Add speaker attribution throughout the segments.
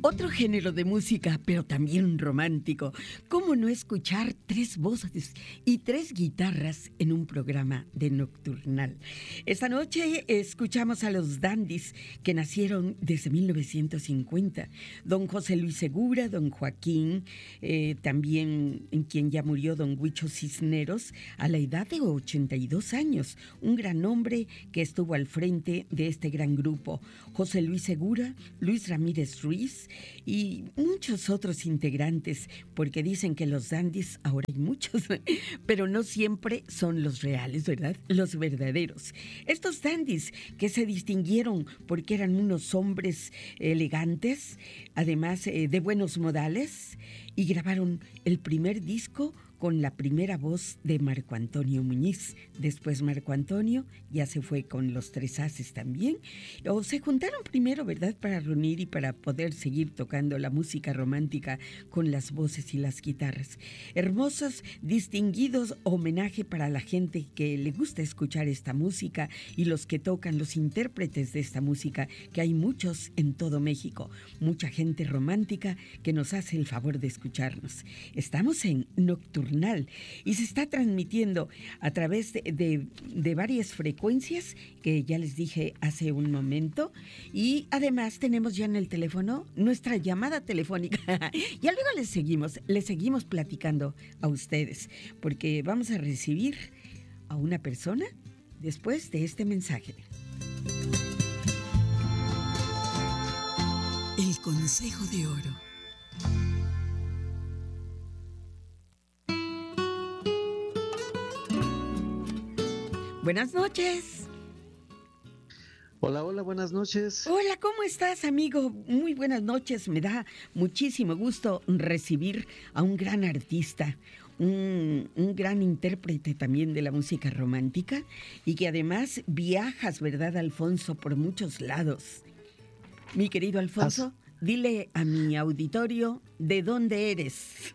Speaker 1: Otro género de música, pero también romántico. ¿Cómo no escuchar tres voces y tres guitarras en un programa de Nocturnal? Esta noche escuchamos a los Dandies, que nacieron desde 1950. Don José Luis Segura, don Joaquín, también en quien ya murió don Huicho Cisneros, a la edad de 82 años. Un gran hombre que estuvo al frente de este gran grupo. José Luis Segura, Luis Ramírez Ruiz y muchos otros integrantes, porque dicen que los Dandies, ahora hay muchos, pero no siempre son los reales, ¿verdad? Los verdaderos. Estos Dandies que se distinguieron porque eran unos hombres elegantes, además de buenos modales, y grabaron el primer disco con la primera voz de Marco Antonio Muñiz. Después Marco Antonio ya se fue con los Tres Haces también. O se juntaron primero, ¿verdad?, para reunir y para poder seguir tocando la música romántica con las voces y las guitarras. Hermosos, distinguidos homenaje para la gente que le gusta escuchar esta música y los que tocan, los intérpretes de esta música, que hay muchos en todo México. Mucha gente romántica que nos hace el favor de escucharnos. Estamos en Nocturnal y se está transmitiendo a través de varias frecuencias que ya les dije hace un momento, y además tenemos ya en el teléfono nuestra llamada telefónica. Ya luego les seguimos platicando a ustedes, porque vamos a recibir a una persona después de este mensaje.
Speaker 2: El Consejo de Oro.
Speaker 1: Buenas noches.
Speaker 3: Hola, hola, buenas noches.
Speaker 1: Hola, ¿cómo estás, amigo? Muy buenas noches. Me da muchísimo gusto recibir a un gran artista, un gran intérprete también de la música romántica, y que además viajas, ¿verdad, Alfonso?, por muchos lados. Mi querido Alfonso, dile a mi auditorio de dónde eres.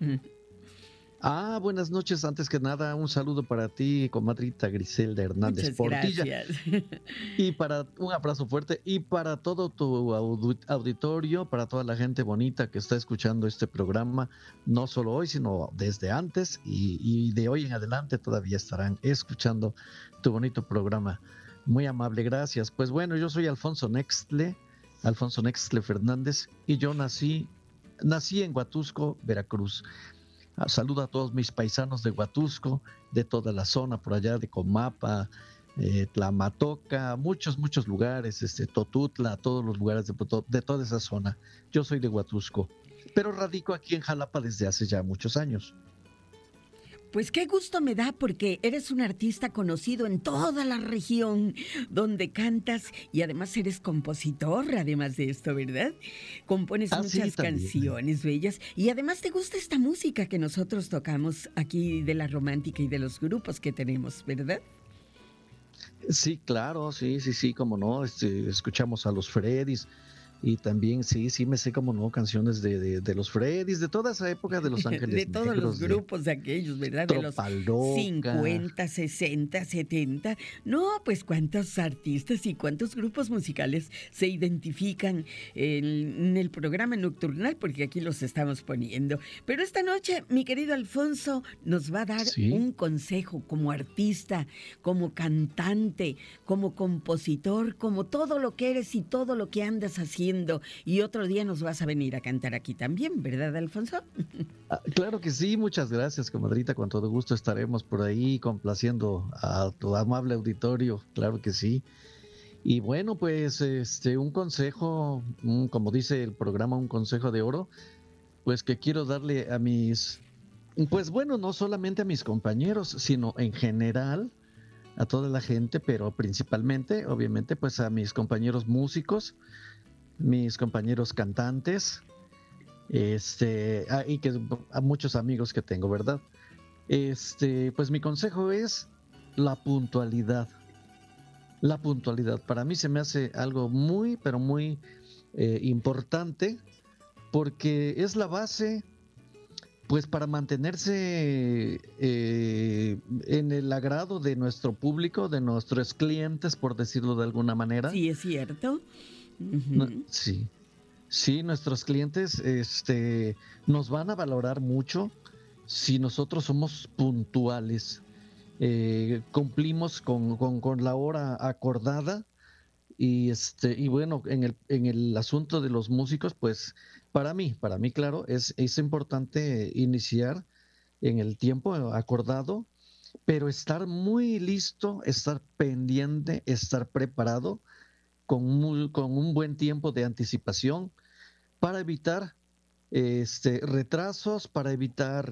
Speaker 3: Buenas noches. Antes que nada, un saludo para ti, comadrita Griselda Hernández Portilla.
Speaker 1: Gracias.
Speaker 3: Y un abrazo fuerte, y para todo tu auditorio, para toda la gente bonita que está escuchando este programa, no solo hoy, sino desde antes, y de hoy en adelante todavía estarán escuchando tu bonito programa. Muy amable, gracias. Pues bueno, yo soy Alfonso Nextle Fernández, y yo nací en Huatusco, Veracruz. Saludo a todos mis paisanos de Huatusco, de toda la zona por allá de Comapa, Tlamatoca, muchos lugares, Totutla, todos los lugares de toda esa zona. Yo soy de Huatusco, pero radico aquí en Jalapa desde hace ya muchos años.
Speaker 1: Pues qué gusto me da, porque eres un artista conocido en toda la región donde cantas, y además eres compositor, además de esto, ¿verdad? Compones muchas canciones bellas, y además te gusta esta música que nosotros tocamos aquí de la romántica y de los grupos que tenemos, ¿verdad?
Speaker 3: Sí, claro, sí, cómo no, escuchamos a los Freddys. Y también, sí, me sé, como no, canciones de los Freddys, de toda esa época, de Los Ángeles
Speaker 1: de todos
Speaker 3: Negros,
Speaker 1: los grupos de aquellos, ¿verdad? De los
Speaker 3: Tropaloca.
Speaker 1: 50, 60, 70. No, pues cuántos artistas y cuántos grupos musicales se identifican en el programa Nocturnal, porque aquí los estamos poniendo. Pero esta noche, mi querido Alfonso, nos va a dar un consejo como artista, como cantante, como compositor, como todo lo que eres y todo lo que andas haciendo. Y otro día nos vas a venir a cantar aquí también, ¿verdad, Alfonso?
Speaker 3: Claro que sí, muchas gracias, comadrita, con todo gusto estaremos por ahí complaciendo a tu amable auditorio, claro que sí. Y bueno, pues un consejo, como dice el programa, un consejo de oro, pues que quiero darle a pues bueno, no solamente a mis compañeros, sino en general a toda la gente, pero principalmente, obviamente, pues a mis compañeros músicos, mis compañeros cantantes, y que a muchos amigos que tengo, ¿verdad? Pues mi consejo es la puntualidad. La puntualidad para mí se me hace algo muy, pero muy importante, porque es la base, pues, para mantenerse en el agrado de nuestro público, de nuestros clientes, por decirlo de alguna manera.
Speaker 1: Sí, es cierto.
Speaker 3: Sí. Sí, nuestros clientes nos van a valorar mucho si nosotros somos puntuales, cumplimos con la hora acordada y bueno, en el asunto de los músicos, pues para mí, claro, es importante iniciar en el tiempo acordado, pero estar muy listo, estar pendiente, estar preparado con un buen tiempo de anticipación para evitar retrasos, para evitar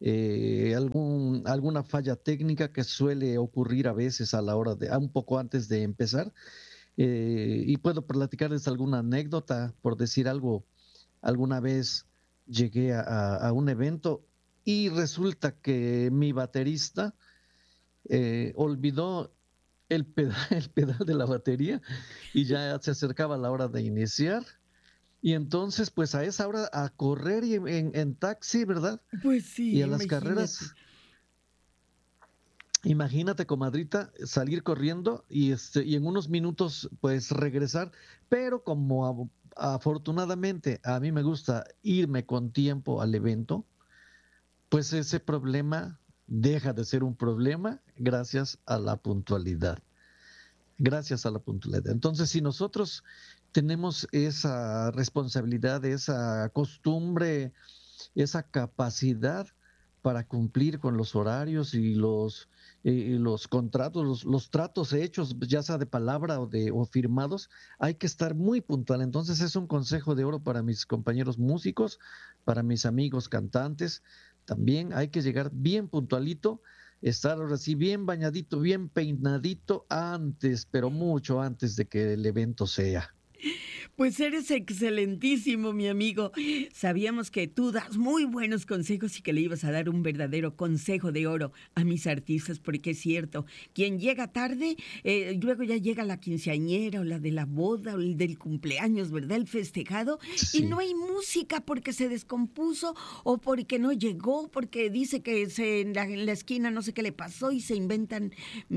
Speaker 3: alguna falla técnica que suele ocurrir a veces a la hora un poco antes de empezar. Y puedo platicarles alguna anécdota, por decir algo. Alguna vez llegué a un evento y resulta que mi baterista olvidó el pedal de la batería y ya se acercaba la hora de iniciar. Y entonces, pues a esa hora a correr y en taxi, ¿verdad?
Speaker 1: Pues
Speaker 3: Y
Speaker 1: sí,
Speaker 3: a las
Speaker 1: imagínate.
Speaker 3: carreras, imagínate, comadrita, salir corriendo y en unos minutos, pues regresar. Pero como afortunadamente a mí me gusta irme con tiempo al evento, pues ese problema deja de ser un problema gracias a la puntualidad. Gracias a la puntualidad. Entonces, si nosotros tenemos esa responsabilidad, esa costumbre, esa capacidad para cumplir con los horarios y los contratos, los tratos hechos, ya sea de palabra o firmados, hay que estar muy puntual. Entonces es un consejo de oro para mis compañeros músicos, para mis amigos cantantes. También hay que llegar bien puntualito, estar ahora sí bien bañadito, bien peinadito antes, pero mucho antes de que el evento sea.
Speaker 1: Pues eres excelentísimo, mi amigo. Sabíamos que tú das muy buenos consejos y que le ibas a dar un verdadero consejo de oro a mis artistas, porque es cierto, quien llega tarde, luego ya llega la quinceañera o la de la boda o el del cumpleaños, ¿verdad? El festejado, y no
Speaker 3: Sí,
Speaker 1: hay música porque se descompuso o porque no llegó, porque dice que en la esquina no sé qué le pasó y se inventan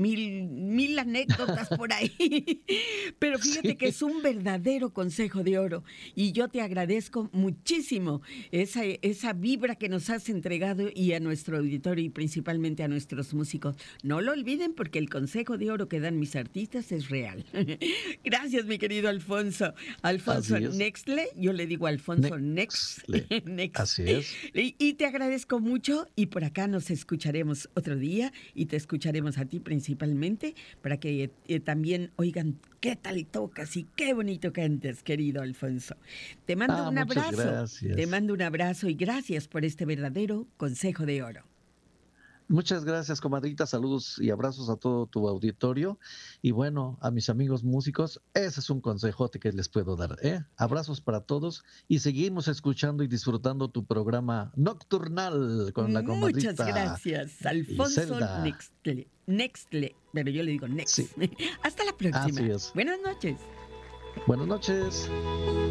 Speaker 1: mil anécdotas por ahí. Pero fíjate
Speaker 3: sí.
Speaker 1: que es un verdadero consejo de oro y yo te agradezco muchísimo esa vibra que nos has entregado y a nuestro auditorio y principalmente a nuestros músicos. No lo olviden porque el consejo de oro que dan mis artistas es real. Gracias, mi querido Alfonso. Alfonso
Speaker 3: Así es.
Speaker 1: Nextle, yo le digo Alfonso Next.
Speaker 3: Nextle.
Speaker 1: Next.
Speaker 3: Así es.
Speaker 1: Y te agradezco mucho y por acá nos escucharemos otro día y te escucharemos a ti principalmente para que también oigan qué tal tocas y qué bonito cantas, querido Alfonso. Te mando un
Speaker 3: Muchas
Speaker 1: abrazo, te
Speaker 3: gracias.
Speaker 1: mando un abrazo y gracias por este verdadero consejo de oro.
Speaker 3: Muchas gracias, comadrita. Saludos y abrazos a todo tu auditorio. Y bueno, a mis amigos músicos, ese es un consejote que les puedo dar, ¿eh? Abrazos para todos y seguimos escuchando y disfrutando tu programa nocturnal con la
Speaker 1: Muchas
Speaker 3: comadrita
Speaker 1: gracias, Alfonso
Speaker 3: Iselda.
Speaker 1: Nextle. Nextle, pero yo le digo
Speaker 3: Sí,
Speaker 1: Next. Hasta la próxima.
Speaker 3: así es.
Speaker 1: Buenas noches.
Speaker 3: Buenas noches.